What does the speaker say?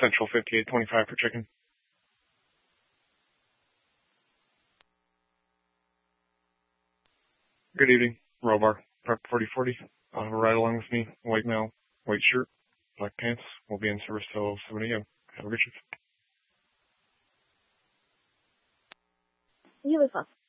Central 5825 for chicken. Good evening. Robar, Prep 4040. Ride along with me. White male, white shirt, black pants. We'll be in service till 7 a.m. Have a good shift. You as well.